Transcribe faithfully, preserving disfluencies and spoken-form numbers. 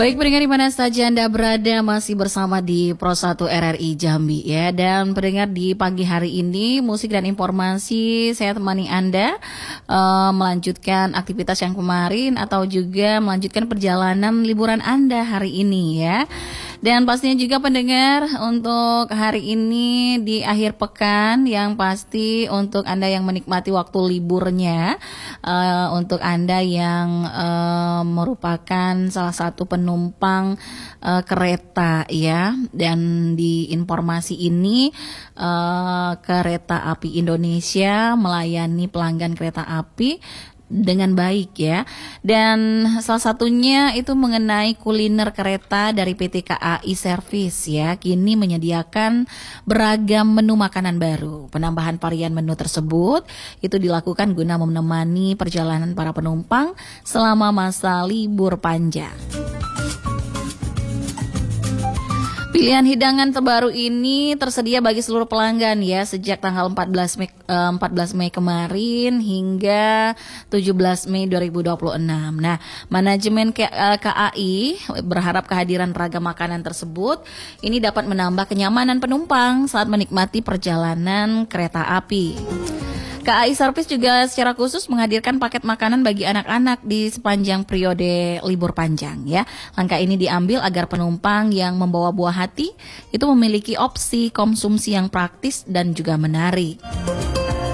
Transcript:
Baik pendengar di mana saja Anda berada, masih bersama di Pro satu R R I Jambi ya. Dan pendengar, di pagi hari ini musik dan informasi saya temani Anda uh, melanjutkan aktivitas yang kemarin atau juga melanjutkan perjalanan liburan Anda hari ini ya. Dan pastinya juga pendengar, untuk hari ini di akhir pekan yang pasti untuk Anda yang menikmati waktu liburnya, uh, untuk Anda yang uh, merupakan salah satu penumpang uh, kereta ya. Dan di informasi ini uh, Kereta Api Indonesia melayani pelanggan kereta api dengan baik ya. Dan salah satunya itu mengenai kuliner kereta dari P T K A I Service ya. Kini menyediakan beragam menu makanan baru. Penambahan varian menu tersebut itu dilakukan guna menemani perjalanan para penumpang selama masa libur panjang. Pilihan hidangan terbaru ini tersedia bagi seluruh pelanggan ya sejak tanggal empat belas Mei kemarin hingga tujuh belas Mei dua ribu dua puluh enam. Nah, manajemen K A I berharap kehadiran ragam makanan tersebut ini dapat menambah kenyamanan penumpang saat menikmati perjalanan kereta api. K A I Service juga secara khusus menghadirkan paket makanan bagi anak-anak di sepanjang periode libur panjang ya. Langkah ini diambil agar penumpang yang membawa buah hati itu memiliki opsi konsumsi yang praktis dan juga menarik.